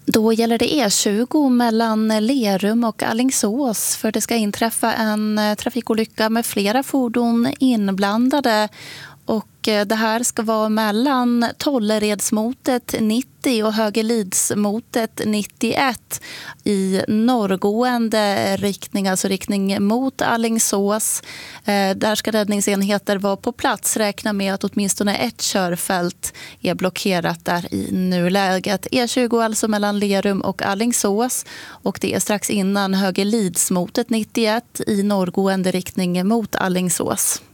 Då gäller det E20 mellan Lerum och Alingsås för det ska inträffa en trafikolycka med flera fordon inblandade. Och det här ska vara mellan Tolleredsmotet 90 och Högelidsmotet 91 i norrgående riktning, alltså riktning mot Alingsås. Där ska räddningsenheter vara på plats. Räkna med att åtminstone ett körfält är blockerat där i nuläget. E20 alltså mellan Lerum och Alingsås, och det är strax innan Högelidsmotet 91 i norrgående riktning mot Alingsås.